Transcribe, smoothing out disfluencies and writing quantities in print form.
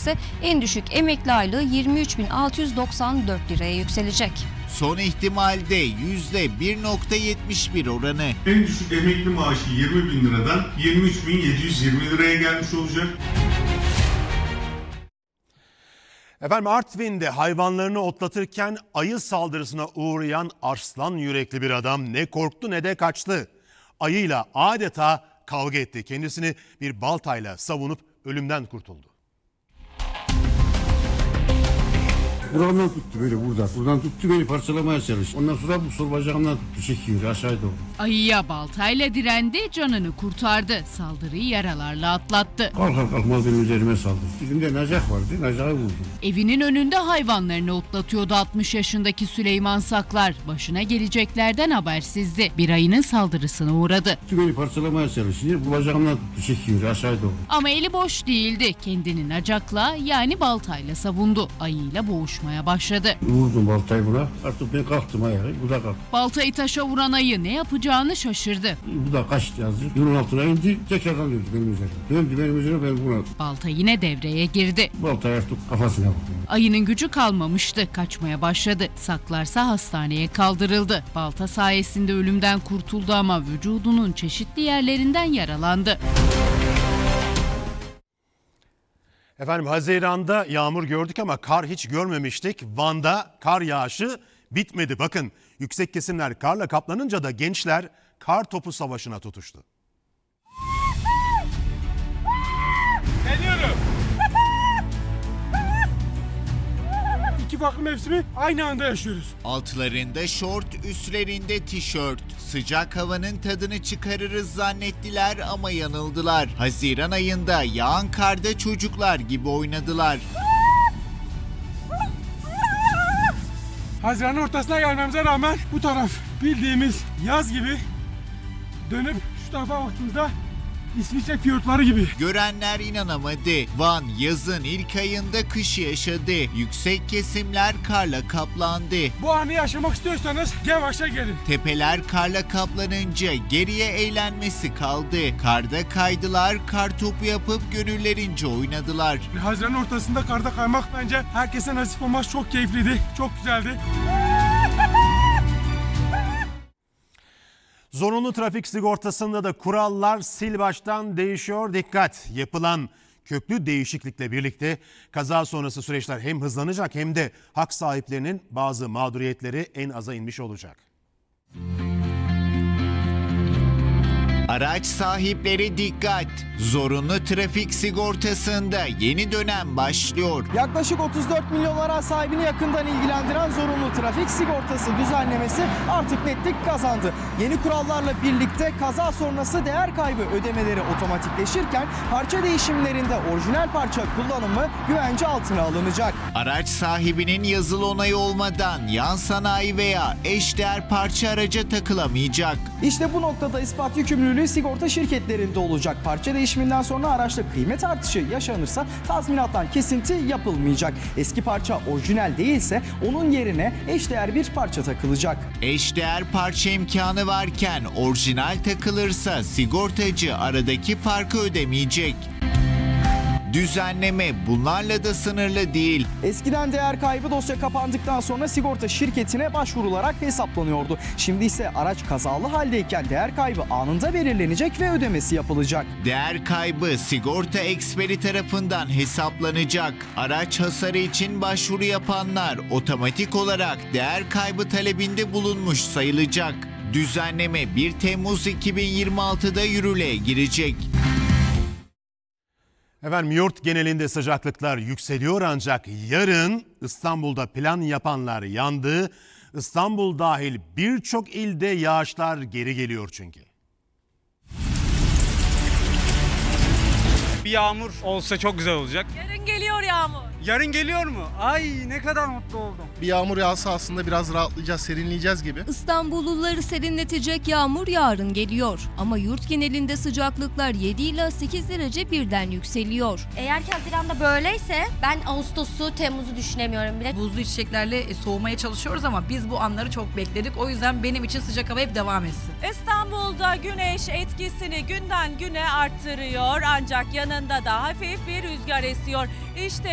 ise en düşük emekli aylığı 23.694 liraya yükselecek. Son ihtimalde %1.71 oranı. En düşük emekli maaşı 20 bin liradan 23.720 liraya gelmiş olacak. Efendim, Artvin'de hayvanlarını otlatırken ayı saldırısına uğrayan arslan yürekli bir adam ne korktu ne de kaçtı. Ayıyla adeta kavga etti. Kendisini bir baltayla savunup ölümden kurtuldu. Buramdan tuttu böyle buradan. Buradan tuttu beni parçalamaya çalıştı. Ondan sonra bu sol bacağımdan tuttu, çekiyor aşağıya doğru. Ayıya baltayla direndi, canını kurtardı. Saldırıyı yaralarla atlattı. Kalkar kalkmaz benim üzerime saldırdı. Elimde nacak vardı, nacağı vurdu. Evinin önünde hayvanlarını otlatıyordu 60 yaşındaki Süleyman Saklar. Başına geleceklerden habersizdi. Bir ayının saldırısına uğradı. Tuttu beni parçalamaya çalıştı. Bu bacağımdan tuttu, çekiyor aşağıya doğru. Ama eli boş değildi. Kendini nacakla, yani baltayla savundu. Ayıyla boğuşmaya başladı. Vurdum baltayı buna. Artık ben kalktım ayağa. Bu da kalktı. Baltayı taşa vuran ayı ne yapacağını şaşırdı. Bu da kaçtı yazdı. Yolun altına indi. Tekrardan döndü benim üzerime. Döndü benim üzerime, ben buna. Balta yine devreye girdi. Baltayı artık kafasına vurdu. Ayının gücü kalmamıştı. Kaçmaya başladı. Saklarsa hastaneye kaldırıldı. Balta sayesinde ölümden kurtuldu ama vücudunun çeşitli yerlerinden yaralandı. Efendim, Haziran'da yağmur gördük ama kar hiç görmemiştik. Van'da kar yağışı bitmedi. Bakın, yüksek kesimler karla kaplanınca da gençler kar topu savaşına tutuştu. Geliyorum. İki farklı mevsimi aynı anda yaşıyoruz. Altlarında şort, üstlerinde tişört. Sıcak havanın tadını çıkarırız zannettiler ama yanıldılar. Haziran ayında yağan karda çocuklar gibi oynadılar. Haziran'ın ortasına gelmemize rağmen bu taraf bildiğimiz yaz gibi, dönüp şu tarafa baktığımızda İsviçre fiyortları gibi. Görenler inanamadı. Van yazın ilk ayında kışı yaşadı. Yüksek kesimler karla kaplandı. Bu anı yaşamak istiyorsanız Gevaş'a gelin. Tepeler karla kaplanınca geriye eğlenmesi kaldı. Karda kaydılar, kar topu yapıp gönüllerince oynadılar. Haziran'ın ortasında karda kaymak bence herkese nasip olmaz. Çok keyifliydi, çok güzeldi. Zorunlu trafik sigortasında da kurallar sil baştan değişiyor. Dikkat! Yapılan köklü değişiklikle birlikte kaza sonrası süreçler hem hızlanacak hem de hak sahiplerinin bazı mağduriyetleri en aza inmiş olacak. Araç sahipleri dikkat! Zorunlu trafik sigortasında yeni dönem başlıyor. Yaklaşık 34 milyon araç sahibini yakından ilgilendiren zorunlu trafik sigortası düzenlemesi artık netlik kazandı. Yeni kurallarla birlikte kaza sonrası değer kaybı ödemeleri otomatikleşirken parça değişimlerinde orijinal parça kullanımı güvence altına alınacak. Araç sahibinin yazılı onayı olmadan yan sanayi veya eşdeğer parça araca takılamayacak. İşte bu noktada ispat yükümlülüğü sigorta şirketlerinde olacak. Parça değişiminden sonra araçta kıymet artışı yaşanırsa tazminattan kesinti yapılmayacak. Eski parça orijinal değilse onun yerine eşdeğer bir parça takılacak. Eşdeğer parça imkanı varken orijinal takılırsa sigortacı aradaki farkı ödemeyecek. Düzenleme bunlarla da sınırlı değil. Eskiden değer kaybı dosya kapandıktan sonra sigorta şirketine başvurularak hesaplanıyordu. Şimdi ise araç kazalı haldeyken değer kaybı anında belirlenecek ve ödemesi yapılacak. Değer kaybı sigorta eksperi tarafından hesaplanacak. Araç hasarı için başvuru yapanlar otomatik olarak değer kaybı talebinde bulunmuş sayılacak. Düzenleme 1 Temmuz 2026'da yürürlüğe girecek. Efendim, yurt genelinde sıcaklıklar yükseliyor ancak yarın İstanbul'da plan yapanlar yandı. İstanbul dahil birçok ilde yağışlar geri geliyor çünkü. Bir yağmur olsa çok güzel olacak. Yarın geliyor yağmur. Yarın geliyor mu? Ay ne kadar mutlu oldum. Bir yağmur yağsa aslında biraz rahatlayacağız, serinleyeceğiz gibi. İstanbulluları serinletecek yağmur yarın geliyor. Ama yurt genelinde sıcaklıklar 7 ila 8 derece birden yükseliyor. Eğer ki Haziran'da böyleyse ben Ağustos'u, Temmuz'u düşünemiyorum bile. Buzlu içeceklerle soğumaya çalışıyoruz ama biz bu anları çok bekledik. O yüzden benim için sıcak hava hep devam etsin. İstanbul'da güneş etkisini günden güne arttırıyor ancak yanında da hafif bir rüzgar esiyor. İşte